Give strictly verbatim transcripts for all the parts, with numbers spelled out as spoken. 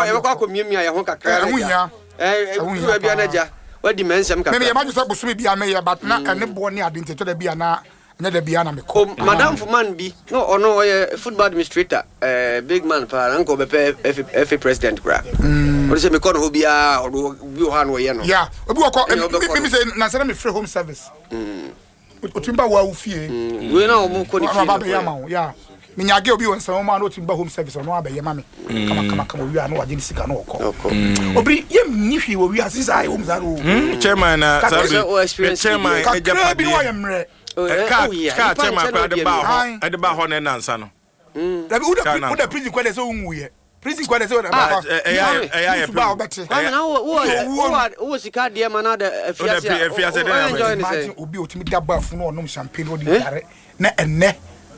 you go miamia ya ho kakra ya eh eh bia na ja wadi mensem kakra me me ma say bosumi bia me ya but na ene bo ne ade nteto da bia na nya da bia na me ko madam Fuman bi no ono football administrator eh big man pa nko be F A president kra o say me ko no bia o bi o ha no ye no yeah obi wo ko me say na say me free home service mm o timba wa ufie we na o mo ko ni fie yeah minyage obi won say ma no timba home service no abaye ma me kama kama kama wi anu waje ni sika no ko obri ye ni hwi wo wi asisa ai wo mzaro chairman na chairman ejapa bi wo yemre ka ka chairman pa de ba ho e de ba ho na nansa no da bi uda uda prison kwede so unwuye prison kwede so na ba eh eh eh ba obete na wo wo wo sika de ma na da afiase afiase de na imagine obi otimi da ba fu no onom champagne odi yare na enne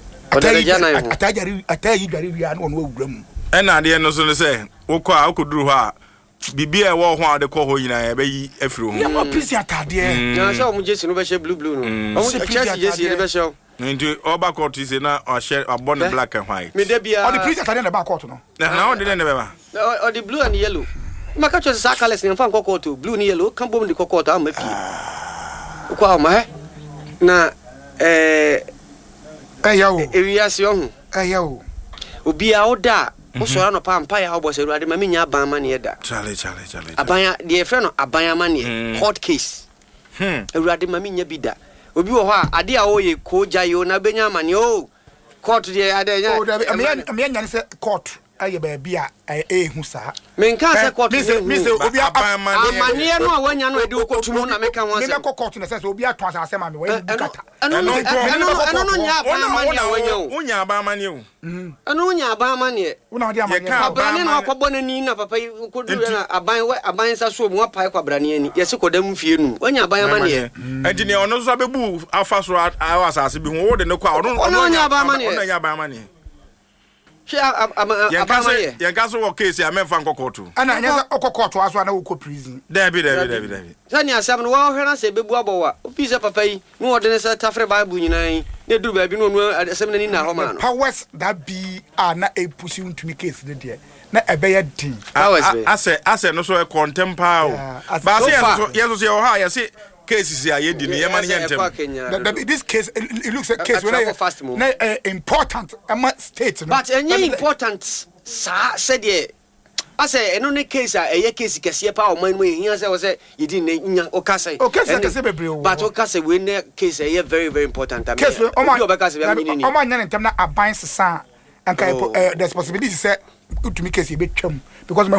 atajari atayi gari wi anu onu awuram e na de no so ne se wokọ a okoduru ho a bibi e wo ho a de kọ ho yina e bayi afiri ho ya ma prison atade na so mu jesi no be she blue blue no o Chelsea jesi ne be she nti oba court is na o share abon black and white me de bia o the prison atade na ba court no na o de ne be ba o the blue and yellow maka cho sa colors ne fa nko court blue and yellow kan bom de court am mafi kwa ma na eh ayawo ewiase ohun ayawo obi a oda o so no pampa ya obo se ruade ma menya ban ma ne da chale chale chale abanya de friend no abanya ma ne hot case hm ruade ma menya bi da obi wo ho a ade a o ye ko jayo na benya ma ne o court de ade nya o da me nya ne se court aye ba bia eh hu sa men kan se court me se me se obi amanie no a wanya no ade okotumu na me kan wan se me ko court na se obi atwa sa ma me wa bukata eno eno eno no nya ba amanie wanya o unya ba amanie o eno nya ba amanie una odi amanie abrane no akobo na ni na papa kodu na aban we aban sa so mu apai kwa brane ani yesi kodam fie nu wanya aban amanie enti ne ono so abebu afa so awasase bi hu wo de ne kwa ono nya ba amanie ono nya ba amanie Abamanie. Yankaso wo case ya memfa nkokoto. Ana nya okokoto aso na wo ko prison. Dabi dabi dabi dabi. Sani asam no wo hwena se bebu abowa. Ofisa papa yi, no wode ne se tafre Bible nyinan. Ne duru ba bi no no asam nani na ho ma no. Powers that be are na e pusi untumi case de de. Na ebeya din. Powers be. Ase ase no so e contemporary. Ba se yeso yeso se o ha yesi cases ya ye di ne yema ne yentem. This case it looks like case when na important ama state no. But any important sa said ye I say eno ne case a eye case kese pa o man mu ehia say o say ye di ne nya o ka say. O case kese bebre o. But o ka say we ne case eye very very important am. Case o ma o be ka say be ni ni. O ma nya ntem na aban sesa anka there's possibility say utumi case ye betwam because